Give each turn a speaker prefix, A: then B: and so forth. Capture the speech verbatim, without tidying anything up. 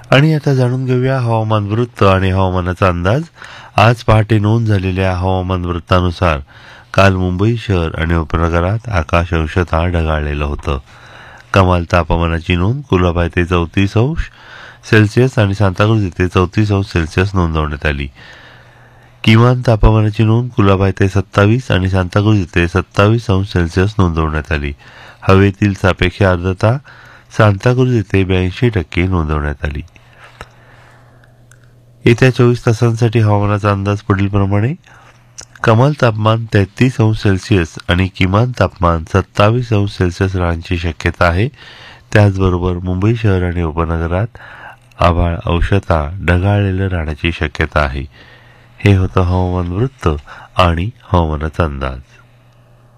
A: आणि आता जाणून घेऊया हवामान वृत्त आणि हवामानाचा अंदाज. आज पहाटे नोंद झालेल्या हवामान वृत्तानुसार काल मुंबई शहर आणि उपनगरात आकाश अंशतः ढगाळलेलं होतं. कमाल तापमानाची नोंद कुलाबा येथे चौतीस अंश सेल्सिअस आणि सांताक्रूज येथे चौतीस अंश सेल्सिअस नोंदवण्यात आली. किमान तापमानाची नोंद कुलाबा येथे सत्तावीस आणि सांताक्रूज येथे सत्तावीस अंश सेल्सिअस नोंदवण्यात आली. हवेतील सापेक्ष आर्द्रता सांताक्रूज येथे ब्याऐंशी टक्के नोंदवण्यात आली. येत्या चोवीस तासांसाठी हवामानाचा अंदाज पुढील प्रमाणे. कमाल तापमान तेहतीस अंश सेल्सिअस आणि किमान तापमान सत्तावीस अंश सेल्सिअस राहण्याची शक्यता आहे. त्याचबरोबर मुंबई शहर आणि उपनगरात आभाळ अंशतः ढगाळलेलं राहण्याची शक्यता आहे. हे होतं हवामान वृत्त आणि हवामानाचा अंदाज.